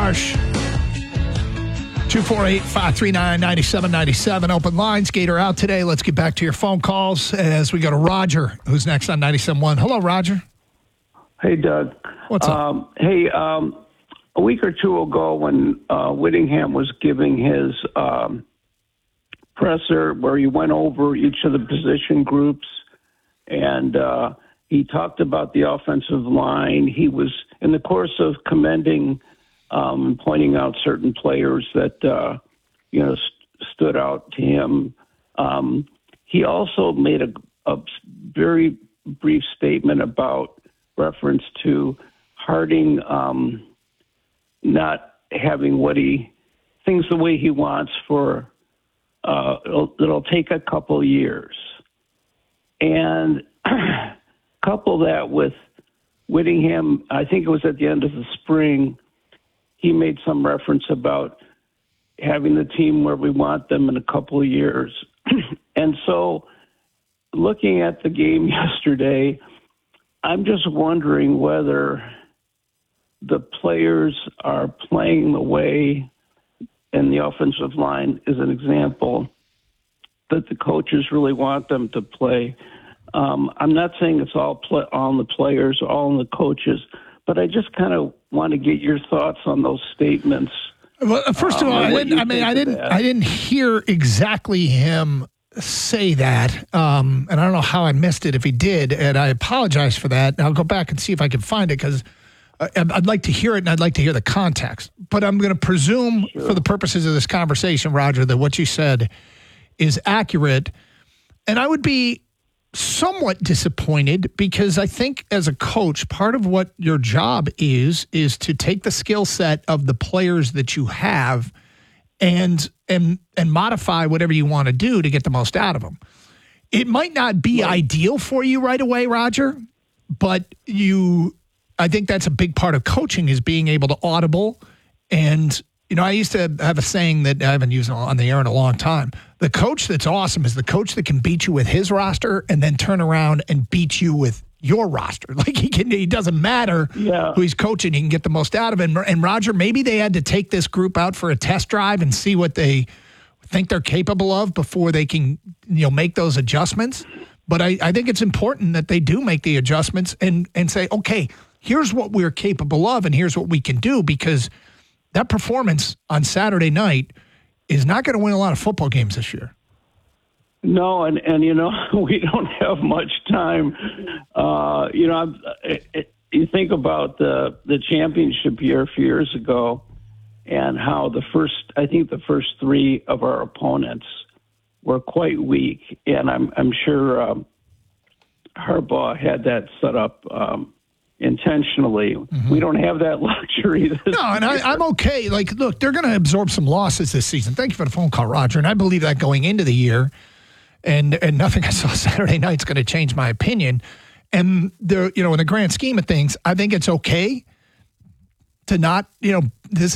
Marsh. 248-539-9797. Open lines. Gator out today. Let's get back to your phone calls as we go to Roger, who's next on 97.1. Hello, Roger. Hey, Doug. What's up? A week or two ago when Whittingham was giving his presser where he went over each of the position groups and he talked about the offensive line. He was, in the course of commending and pointing out certain players that, stood out to him. He also made a very brief statement about reference to Harding not having what he thinks the way he wants for it'll take a couple years. And couple that with Whittingham, I think it was at the end of the spring, he made some reference about having the team where we want them in a couple of years. And so looking at the game yesterday, I'm just wondering whether the players are playing the way, and the offensive line is an example, that the coaches really want them to play. I'm not saying it's all on the players, all on the coaches, but I just kind of want to get your thoughts on those statements. Well, first of all, I didn't hear exactly him say that, and I don't know how I missed it if he did, and I apologize for that. I'll go back and see if I can find it because I'd like to hear it and I'd like to hear the context. But I'm going to presume for the purposes of this conversation, Roger, that what you said is accurate, and I would be somewhat disappointed because I think as a coach, part of what your job is to take the skill set of the players that you have and modify whatever you want to do to get the most out of them. It might not be ideal for you right away, Roger, but I think that's a big part of coaching is being able to audible. And, I used to have a saying that I haven't used on the air in a long time. The coach that's awesome is the coach that can beat you with his roster and then turn around and beat you with your roster. Like he doesn't matter who he's coaching. He can get the most out of it. And Roger, maybe they had to take this group out for a test drive and see what they think they're capable of before they can, make those adjustments. But I think it's important that they do make the adjustments and say, okay, here's what we're capable of and here's what we can do, because that performance on Saturday night is not going to win a lot of football games this year. No, and we don't have much time. You think about the championship year a few years ago and how the first three of our opponents were quite weak, and I'm sure Harbaugh had that set up intentionally. Mm-hmm. We don't have that luxury. I'm okay. Look, they're going to absorb some losses this season. Thank you for the phone call, Roger. And I believe that going into the year, and nothing I saw Saturday night is going to change my opinion. And in the grand scheme of things, I think it's okay to not, this